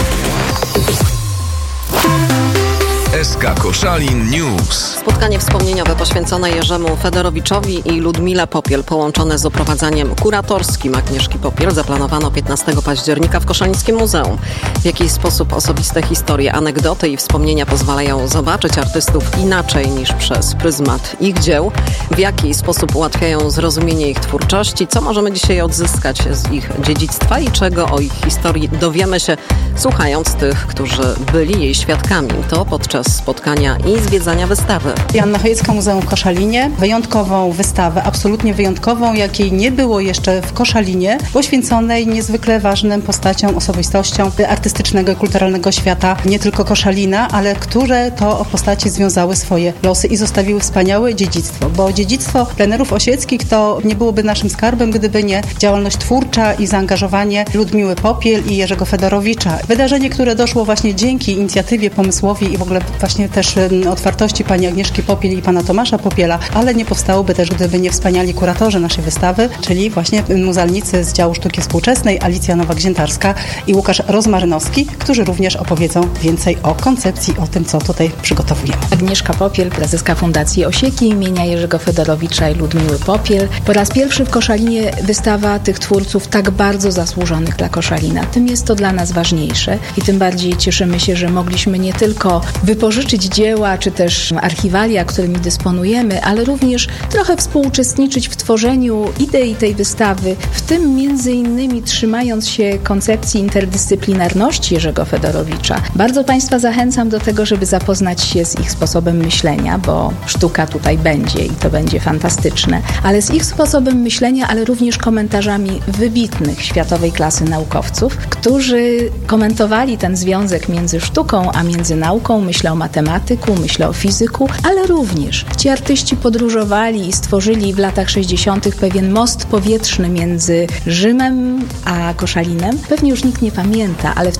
SK Koszalin News. Spotkanie wspomnieniowe poświęcone Jerzemu Fedorowiczowi i Ludmile Popiel połączone z oprowadzaniem kuratorskim Agnieszki Popiel zaplanowano 15 października w Koszalińskim Muzeum. W jaki sposób osobiste historie, anegdoty i wspomnienia pozwalają zobaczyć artystów inaczej niż przez pryzmat ich dzieł, w jaki sposób ułatwiają zrozumienie ich twórczości, co możemy dzisiaj odzyskać z ich dziedzictwa i czego o ich historii dowiemy się słuchając tych, którzy byli jej świadkami. To podczas spotkania i zwiedzania wystawy. Joanna Chojecka, Muzeum w Koszalinie. Wyjątkową wystawę, absolutnie wyjątkową, jakiej nie było jeszcze w Koszalinie, poświęconej niezwykle ważnym postaciom, osobistościom artystycznego i kulturalnego świata, nie tylko Koszalina, ale które to postacie związały swoje losy i zostawiły wspaniałe dziedzictwo, bo dziedzictwo plenerów osieckich to nie byłoby naszym skarbem, gdyby nie działalność twórcza i zaangażowanie Ludmiły Popiel i Jerzego Fedorowicza. Wydarzenie, które doszło właśnie dzięki inicjatywie, pomysłowi i w ogóle właśnie też otwartości pani Agnieszki Popiel i pana Tomasza Popiela, ale nie powstałoby też, gdyby nie wspaniali kuratorzy naszej wystawy, czyli właśnie muzealnicy z działu sztuki współczesnej, Alicja Nowak-Ziętarska i Łukasz Rozmarynowski, którzy również opowiedzą więcej o koncepcji, o tym, co tutaj przygotowujemy. Agnieszka Popiel, prezeska Fundacji Osieki imienia Jerzego Fedorowicza i Ludmiły Popiel. Po raz pierwszy w Koszalinie wystawa tych twórców tak bardzo zasłużonych dla Koszalina. Tym jest to dla nas ważniejsze i tym bardziej cieszymy się, że mogliśmy nie tylko wypożyczyć dzieła, czy też archiwalia, którymi dysponujemy, ale również trochę współuczestniczyć w tworzeniu idei tej wystawy, w tym między innymi trzymając się koncepcji interdyscyplinarności Jerzego Fedorowicza. Bardzo Państwa zachęcam do tego, żeby zapoznać się z ich sposobem myślenia, bo sztuka tutaj będzie i to będzie fantastyczne, ale z ich sposobem myślenia, ale również komentarzami wybitnych światowej klasy naukowców, którzy komentowali ten związek między sztuką a między nauką. Myślę o matematyku, myślę o fizyku, ale również ci artyści podróżowali i stworzyli w latach 60. pewien most powietrzny między Rzymem a Koszalinem. Pewnie już nikt nie pamięta, ale w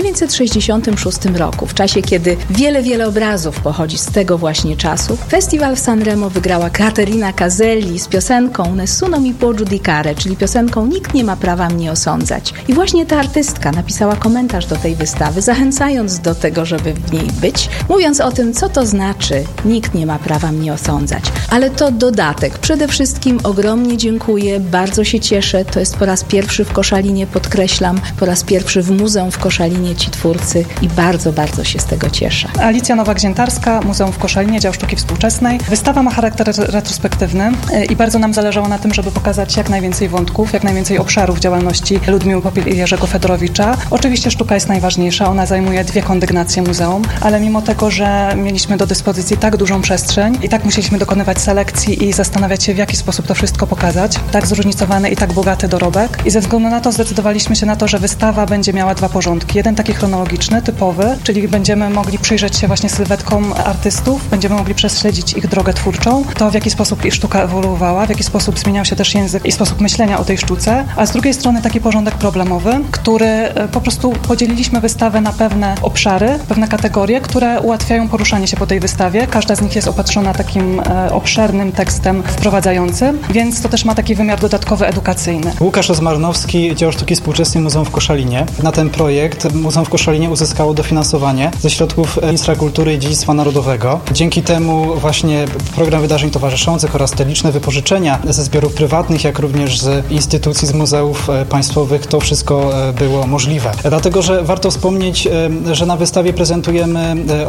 1966 roku, w czasie kiedy wiele obrazów pochodzi z tego właśnie czasu, festiwal w Sanremo wygrała Caterina Caselli z piosenką Nessuno mi può giudicare, czyli piosenką Nikt nie ma prawa mnie osądzać. I właśnie ta artystka napisała komentarz do tej wystawy, zachęcając do tego, żeby w niej być, mówiąc o tym, co to znaczy nikt nie ma prawa mnie osądzać. Ale to dodatek. Przede wszystkim ogromnie dziękuję, bardzo się cieszę. To jest po raz pierwszy w Koszalinie, podkreślam, po raz pierwszy w Muzeum w Koszalinie ci twórcy i bardzo się z tego cieszę. Alicja Nowak-Ziętarska, Muzeum w Koszalinie, dział sztuki współczesnej. Wystawa ma charakter retrospektywny i bardzo nam zależało na tym, żeby pokazać jak najwięcej wątków, jak najwięcej obszarów działalności Ludmiły Popiel i Jerzego Fedorowicza. Oczywiście sztuka jest najważniejsza, ona zajmuje 2 kondygnacje muzeum, ale mimo tego, że mieliśmy do dyspozycji tak dużą przestrzeń i tak musieliśmy dokonywać selekcji i zastanawiać się, w jaki sposób to wszystko pokazać, tak zróżnicowany i tak bogaty dorobek. I ze względu na to zdecydowaliśmy się na to, że wystawa będzie miała 2 porządki. Jeden taki chronologiczny, typowy, czyli będziemy mogli przyjrzeć się właśnie sylwetkom artystów, będziemy mogli prześledzić ich drogę twórczą, to w jaki sposób ich sztuka ewoluowała, w jaki sposób zmieniał się też język i sposób myślenia o tej sztuce, a z drugiej strony taki porządek problemowy, który po prostu podzieliliśmy wystawę na pewne obszary, pewne kategorie, które ułatwiają poruszanie się po tej wystawie. Każda z nich jest opatrzona takim obszernym tekstem wprowadzającym, więc to też ma taki wymiar dodatkowy edukacyjny. Łukasz Rozmarynowski, dział sztuki współczesnej Muzeum w Koszalinie. Na ten projekt Muzeum w Koszalinie uzyskało dofinansowanie ze środków Ministra Kultury i Dziedzictwa Narodowego. Dzięki temu właśnie program wydarzeń towarzyszących oraz te liczne wypożyczenia ze zbiorów prywatnych, jak również z instytucji, z muzeów państwowych, to wszystko było możliwe. Dlatego, że warto wspomnieć, że na wystawie prezentujemy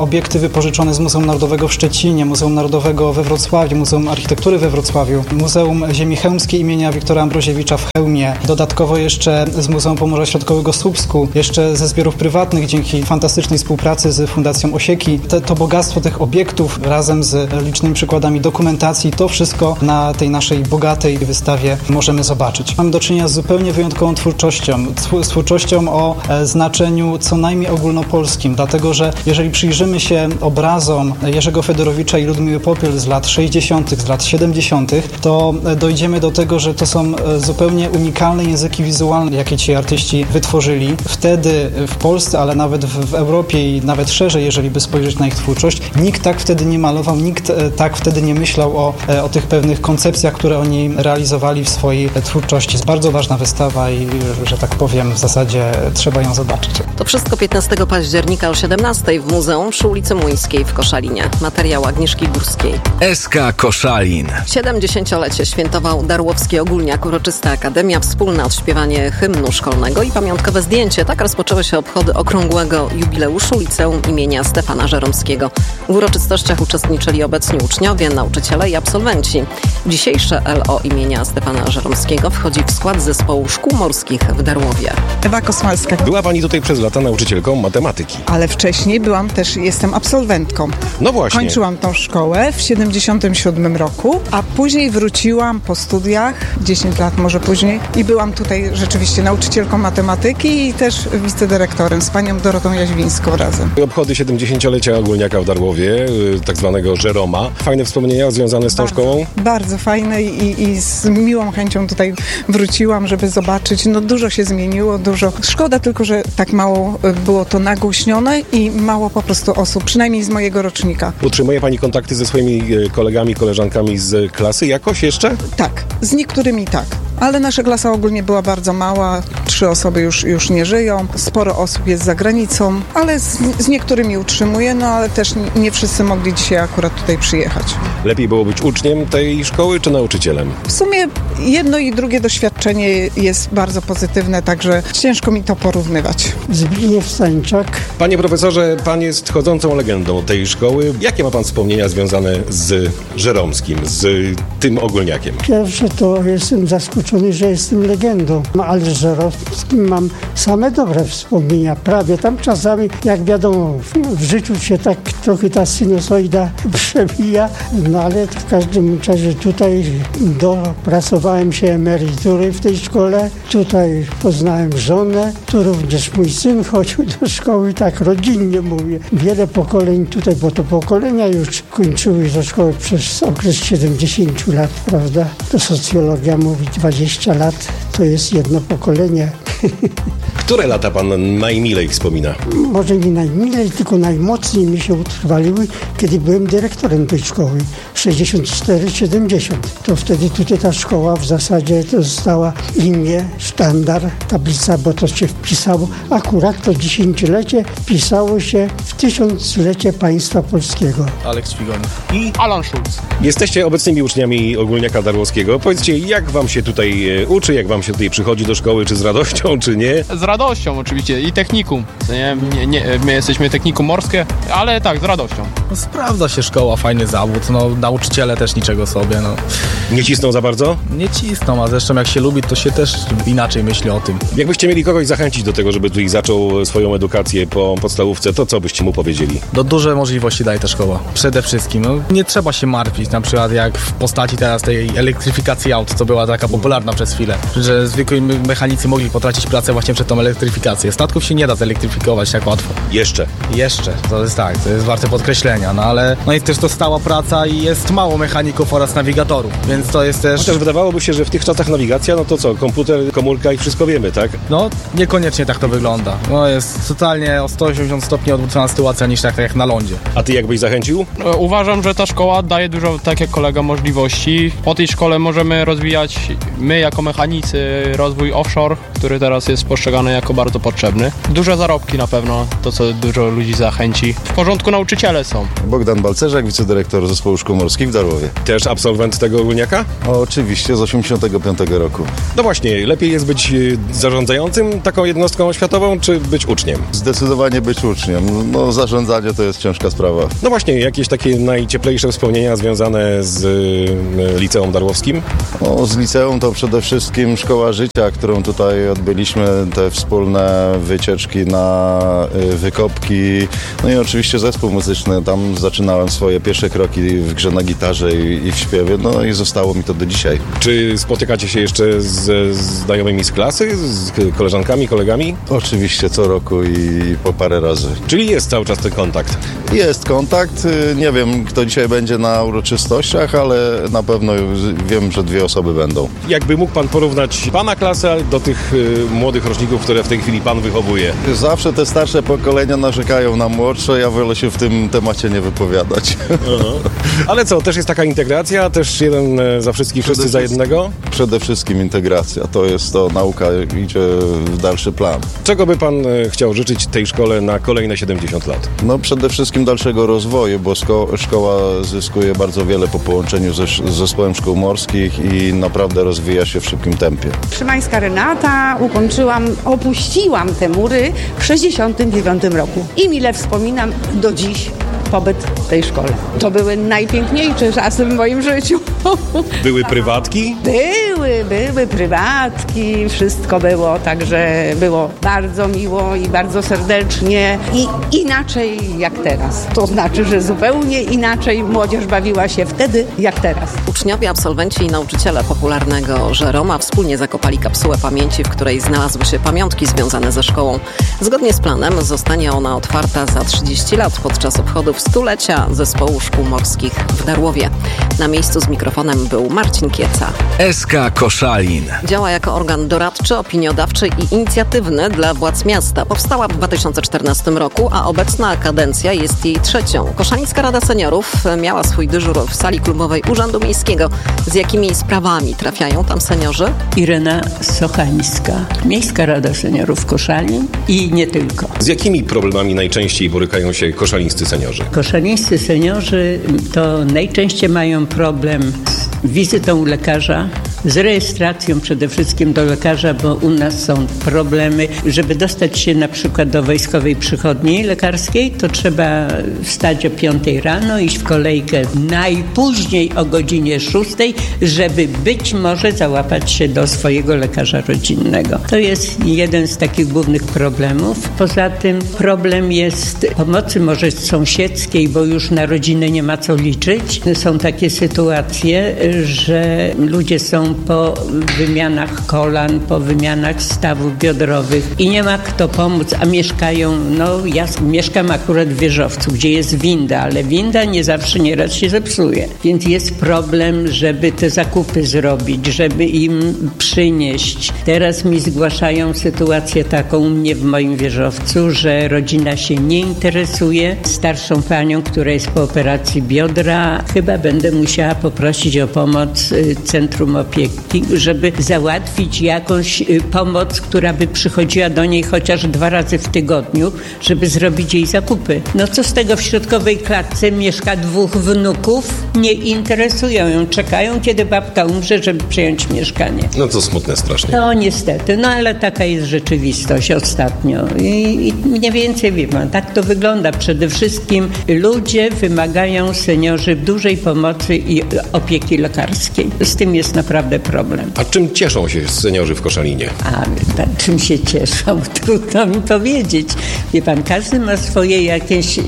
obiekty wypożyczone z Muzeum Narodowego w Szczecinie, Muzeum Narodowego we Wrocławiu, Muzeum Architektury we Wrocławiu, Muzeum Ziemi Chełmskiej imienia Wiktora Ambroziewicza w Chełmie, dodatkowo jeszcze z Muzeum Pomorza Środkowego w Słupsku, jeszcze ze zbiorów prywatnych dzięki fantastycznej współpracy z Fundacją Osieki. To bogactwo tych obiektów razem z licznymi przykładami dokumentacji, to wszystko na tej naszej bogatej wystawie możemy zobaczyć. Mamy do czynienia z zupełnie wyjątkową twórczością, z twórczością o znaczeniu co najmniej ogólnopolskim, dlatego że jeżeli przyjrzymy się obrazom Jerzego Fedorowicza i Ludmiły Popiel z lat 60., z lat 70., to dojdziemy do tego, że to są zupełnie unikalne języki wizualne, jakie ci artyści wytworzyli. Wtedy w Polsce, ale nawet w Europie i nawet szerzej, jeżeli by spojrzeć na ich twórczość, nikt tak wtedy nie malował, nikt tak wtedy nie myślał o tych pewnych koncepcjach, które oni realizowali w swojej twórczości. Jest bardzo ważna wystawa i, że tak powiem, w zasadzie trzeba ją zobaczyć. To wszystko 15 października o 17:00 w Muzeum przy ulicy Młyńskiej w Koszalinie. Materiał Agnieszki Górskiej. SK Koszalin. 70-lecie świętował Darłowski Ogólniak, uroczysta akademia, wspólne odśpiewanie hymnu szkolnego i pamiątkowe zdjęcie. Tak rozpoczęły się obchody okrągłego jubileuszu Liceum imienia Stefana Żeromskiego. W uroczystościach uczestniczyli obecni uczniowie, nauczyciele i absolwenci. Dzisiejsze LO imienia Stefana Żeromskiego wchodzi w skład zespołu szkół morskich w Darłowie. Ewa Kosmalska. Była pani tutaj przez lata nauczycielką matematyki. Ale wcześniej jestem absolwentką. No właśnie. Kończyłam tą szkołę w 77 roku, a później wróciłam po studiach, 10 lat może później, i byłam tutaj rzeczywiście nauczycielką matematyki i też wicedyrektorem z panią Dorotą Jaźwińską razem. Obchody 70-lecia Ogólniaka w Darłowie, tak zwanego Żeroma. Fajne wspomnienia związane z tą szkołą? Bardzo fajne i z miłą chęcią tutaj wróciłam, żeby zobaczyć. No dużo się zmieniło, dużo. Szkoda tylko, że tak mało było to nagłośnione i mało po prostu osób, przynajmniej z mojego rocznika. Utrzymuje pani kontakty ze swoimi kolegami, koleżankami z klasy jakoś jeszcze? Tak, z niektórymi tak. Ale nasza klasa ogólnie była bardzo mała, 3 osoby już nie żyją, sporo osób jest za granicą, ale z niektórymi utrzymuję, no ale też nie wszyscy mogli dzisiaj akurat tutaj przyjechać. Lepiej było być uczniem tej szkoły czy nauczycielem? W sumie jedno i drugie doświadczenie jest bardzo pozytywne, także ciężko mi to porównywać. Zbigniew Stańczak. Panie profesorze, pan jest chodzącą legendą tej szkoły. Jakie ma pan wspomnienia związane z Żeromskim, z tym Ogólniakiem? Pierwsze to jestem zaskoczony, że jestem legendą, ale z Żeromskim mam same dobre wspomnienia. Prawie tam czasami, jak wiadomo, w życiu się tak trochę ta sinusoida przebija, no ale w każdym razie tutaj dopracowałem się emerytury w tej szkole. Tutaj poznałem żonę, tu również mój syn chodził do szkoły, tak rodzinnie mówię. Wiele pokoleń tutaj, bo to pokolenia już kończyły tę szkołę przez okres 70 lat, prawda? To socjologia mówi 20 lat, to jest jedno pokolenie. Które lata pan najmilej wspomina? Może nie najmilej, tylko najmocniej mi się utrwaliły, kiedy byłem dyrektorem tej szkoły, 64-70. To wtedy tutaj ta szkoła w zasadzie to została imię, sztandar, tablica, bo to się wpisało. Akurat to 10-lecie wpisało się w 1000-lecie państwa polskiego. Aleks Ćwigoń i Alan Schulz. Jesteście obecnymi uczniami Ogólniaka Darłowskiego. Powiedzcie, jak wam się tutaj uczy, jak wam się tutaj przychodzi do szkoły, czy z radością, czy nie? Z radością oczywiście i technikum. My jesteśmy technikum morskie, ale tak, z radością. No, sprawdza się szkoła, fajny zawód, no nauczyciele też niczego sobie. No. Nie cisną za bardzo? Nie cisną, a zresztą jak się lubi, to się też inaczej myśli o tym. Jakbyście mieli kogoś zachęcić do tego, żeby tutaj zaczął swoją edukację po podstawówce, to co byście mu powiedzieli? Duże możliwości daje ta szkoła. Przede wszystkim, no, nie trzeba się martwić, na przykład jak w postaci teraz tej elektryfikacji aut, co była taka popularna przez chwilę, że zwykli mechanicy mogli potracić pracę właśnie przed tą elektryfikację. Statków się nie da zelektryfikować tak łatwo. Jeszcze, to jest tak, to jest warte podkreślenia, no ale no jest też to stała praca i jest mało mechaników oraz nawigatorów, więc to jest też... Chociaż wydawałoby się, że w tych czasach nawigacja, no to co, komputer, komórka i wszystko wiemy, tak? No, niekoniecznie tak to wygląda. No jest totalnie o 180 stopni odwrócona sytuacja niż tak jak na lądzie. A ty jak byś zachęcił? Uważam, że ta szkoła daje dużo, tak jak kolega, możliwości. Po tej szkole możemy rozwijać my jako mechanicy rozwój offshore, który teraz jest postrzegany jako bardzo potrzebny. Duże zarobki na pewno, to co dużo ludzi zachęci. W porządku nauczyciele są. Bogdan Balcerzak, wicedyrektor Zespołu Szkół Morskich w Darłowie. Też absolwent tego ogólniaka? Oczywiście, z 85 roku. No właśnie, lepiej jest być zarządzającym taką jednostką oświatową, czy być uczniem? Zdecydowanie być uczniem. No, zarządzanie to jest ciężka sprawa. No właśnie, jakieś takie najcieplejsze wspomnienia związane z liceum darłowskim? No, z liceum to przede wszystkim szkoła życia, którą tutaj odbyliśmy, te wspólne wycieczki na wykopki, no i oczywiście zespół muzyczny. Tam zaczynałem swoje pierwsze kroki w grze na gitarze i w śpiewie, no i zostało mi to do dzisiaj. Czy spotykacie się jeszcze z znajomymi z klasy, z koleżankami, kolegami? Oczywiście, co roku i po parę razy. Czyli jest cały czas ten kontakt? Jest kontakt. Nie wiem, kto dzisiaj będzie na uroczystościach, ale na pewno wiem, że 2 osoby będą. Jakby mógł pan porównać pana klasę do tych młodych roczników, które w tej chwili pan wychowuje? Zawsze te starsze pokolenia narzekają na młodsze, ja wolę się w tym temacie nie wypowiadać. Ale co, też jest taka integracja? Też jeden za wszystkich, wszyscy za jednego? Przede wszystkim integracja. To jest to, nauka idzie w dalszy plan. Czego by pan chciał życzyć tej szkole na kolejne 70 lat? No przede wszystkim dalszego rozwoju, bo szkoła zyskuje bardzo wiele po połączeniu z Zespołem Szkół Morskich i naprawdę rozwija się w szybkim tempie. Szymańska Renata, opuściłam te mury w 69 roku i mile wspominam do dziś pobyt w tej szkole. To były najpiękniejsze czasy w moim życiu. Były prywatki? Były prywatki, wszystko było, także było bardzo miło i bardzo serdecznie i inaczej jak teraz. To znaczy, że zupełnie inaczej młodzież bawiła się wtedy jak teraz. Uczniowie, absolwenci i nauczyciele popularnego Żeroma wspólnie zakopali kapsułę pamięci, w której znalazły się pamiątki związane ze szkołą. Zgodnie z planem zostanie ona otwarta za 30 lat podczas obchodów 100-lecia Zespołu Szkół Morskich w Darłowie. Na miejscu z mikrofonem był Marcin Kieca. SK Koszalin. Działa jako organ doradczy, opiniodawczy i inicjatywny dla władz miasta. Powstała w 2014 roku, a obecna kadencja jest jej 3. Koszalińska Rada Seniorów miała swój dyżur w sali klubowej Urzędu Miejskiego. Z jakimi sprawami trafiają tam seniorzy? Irena Sochańska, Miejska Rada Seniorów Koszalin i nie tylko. Z jakimi problemami najczęściej borykają się koszalińscy seniorzy? Koszalińscy seniorzy to najczęściej mają problem z wizytą u lekarza, z rejestracją przede wszystkim do lekarza, bo u nas są problemy. Żeby dostać się na przykład do wojskowej przychodni lekarskiej, to trzeba wstać o 5 rano, iść w kolejkę najpóźniej o godzinie 6, żeby być może załapać się do swojego lekarza rodzinnego. To jest jeden z takich głównych problemów. Poza tym problem jest pomocy może sąsiedzkiej, bo już na rodzinę nie ma co liczyć. Są takie sytuacje, że ludzie są po wymianach kolan, po wymianach stawów biodrowych i nie ma kto pomóc, a mieszkają, ja mieszkam akurat w Wieżowcu, gdzie jest winda, ale winda nie zawsze nieraz się zepsuje, więc jest problem, żeby te zakupy zrobić, żeby im przynieść. Teraz mi zgłaszają sytuację taką u mnie w moim Wieżowcu, że rodzina się nie interesuje starszą panią, która jest po operacji biodra. Chyba będę musiała poprosić o pomoc Centrum Opieki, żeby załatwić jakąś pomoc, która by przychodziła do niej chociaż 2 razy w tygodniu, żeby zrobić jej zakupy. Co z tego, w środkowej klatce mieszka 2 wnuków, nie interesują ją, czekają, kiedy babka umrze, żeby przejąć mieszkanie. To smutne strasznie. To niestety, ale taka jest rzeczywistość ostatnio i mniej więcej wie pan, tak to wygląda. Przede wszystkim ludzie wymagają, seniorzy, dużej pomocy i opieki lekarskiej. Z tym jest naprawdę problem. A czym cieszą się seniorzy w Koszalinie? Czym się cieszą? Trudno mi powiedzieć. Wie pan, każdy ma swoje jakieś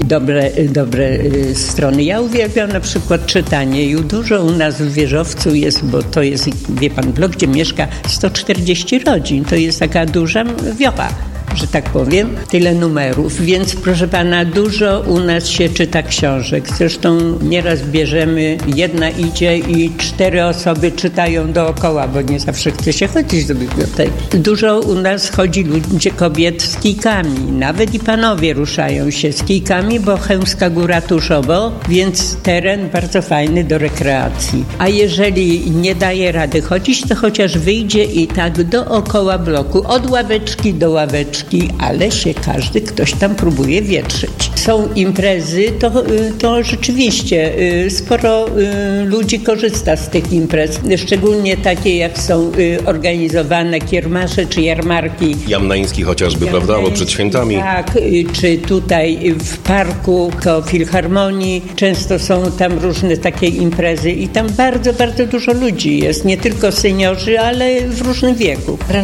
dobre strony. Ja uwielbiam na przykład czytanie i dużo u nas w Wieżowcu jest, bo to jest, wie pan, blok, gdzie mieszka 140 rodzin. To jest taka duża wiocha. że tak powiem, tyle numerów, więc proszę pana, dużo u nas się czyta książek. Zresztą nieraz bierzemy, jedna idzie i 4 osoby czytają dookoła, bo nie zawsze chce się chodzić do biblioteki. Dużo u nas chodzi kobiet z kijkami, nawet i panowie ruszają się z kijkami, bo Chełmska Góra tuż obok, więc teren bardzo fajny do rekreacji. A jeżeli nie daje rady chodzić, to chociaż wyjdzie i tak dookoła bloku, od ławeczki do ławeczki, ale się ktoś tam próbuje wietrzyć. Są imprezy, to rzeczywiście sporo ludzi korzysta z tych imprez, szczególnie takie jak są organizowane kiermasze czy jarmarki. Jamnański chociażby, prawda, bo przed świętami. Tak, czy tutaj w parku koło Filharmonii często są tam różne takie imprezy i tam bardzo, bardzo dużo ludzi jest, nie tylko seniorzy, ale w różnym wieku.